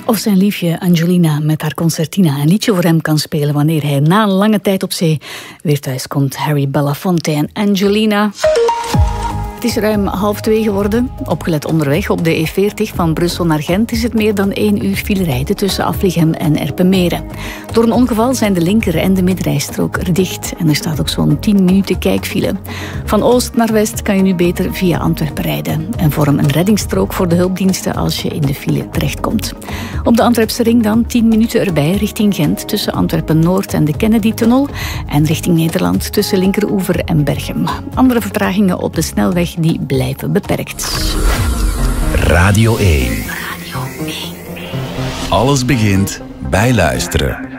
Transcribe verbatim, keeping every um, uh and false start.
Of zijn liefje Angelina met haar concertina een liedje voor hem kan spelen wanneer hij na een lange tijd op zee weer thuis komt. Harry Belafonte en Angelina. Het is ruim half twee geworden. Opgelet onderweg op de E veertig van Brussel naar Gent is het meer dan één uur file rijden tussen Aflichem en Erpenmeren. Door een ongeval zijn de linker- en de middenrijstrook er dicht. En er staat ook zo'n tien minuten kijkfile. Van oost naar west kan je nu beter via Antwerpen rijden. En vorm een reddingsstrook voor de hulpdiensten als je in de file terechtkomt. Op de Antwerpse ring dan tien minuten erbij richting Gent tussen Antwerpen-Noord en de Kennedy-tunnel. En richting Nederland tussen Linkeroever en Berchem. Andere vertragingen op de snelweg die blijven beperkt. Radio één. Radio één. Alles begint bij luisteren.